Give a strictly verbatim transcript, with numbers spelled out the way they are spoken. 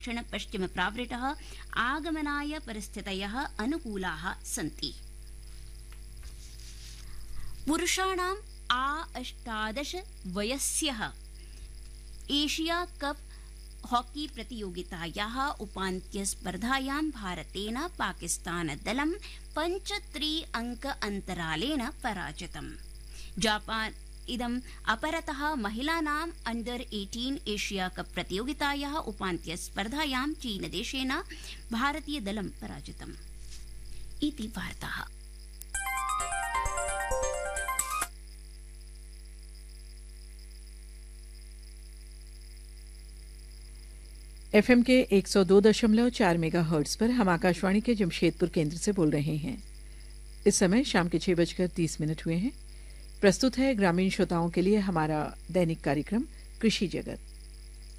दक्षिण पश्चिम प्रावृतः आगमनाय परिस्थितयः अनुकूलाः सन्ति। पुरुषाणाम् आ अष्टादश वयस्यः एशिया कप हॉकी प्रतियोगितायाः उपान्त्यस्पर्धायां भारतेन पाकिस्तान दलं पञ्च त्रि अंक अन्तरालेन पराजितम्। जापान इदम् अपरतः महिलानाम् अंडर अठारह एशिया कप प्रतियोगितायाः उपान्त्यस्पर्धायां चीनदेशेन भारतीयदलं पराजितम्। इति वार्ताः। एफएम के एक सौ दो दशमलव चार मेगा हर्ट्ज पर हम आकाशवाणी के जमशेदपुर केंद्र से बोल रहे हैं। इस समय शाम के छह बजकर तीस मिनट हुए हैं। प्रस्तुत है ग्रामीण श्रोताओं के लिए हमारा दैनिक कार्यक्रम कृषि जगत।